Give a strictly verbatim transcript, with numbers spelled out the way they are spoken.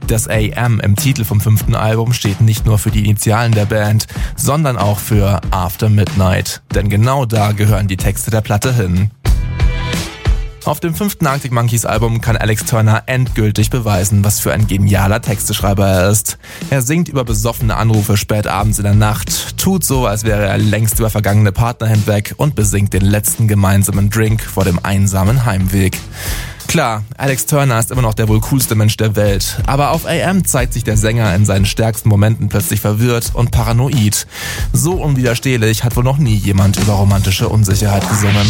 Das A M im Titel vom fünften Album steht nicht nur für die Initialen der Band, sondern auch für After Midnight. Denn genau da gehören die Texte der Platte hin. Auf dem fünften Arctic Monkeys Album kann Alex Turner endgültig beweisen, was für ein genialer Texteschreiber er ist. Er singt über besoffene Anrufe spät abends in der Nacht, tut so, als wäre er längst über vergangene Partner hinweg und besingt den letzten gemeinsamen Drink vor dem einsamen Heimweg. Klar, Alex Turner ist immer noch der wohl coolste Mensch der Welt, aber auf A M zeigt sich der Sänger in seinen stärksten Momenten plötzlich verwirrt und paranoid. So unwiderstehlich hat wohl noch nie jemand über romantische Unsicherheit gesungen.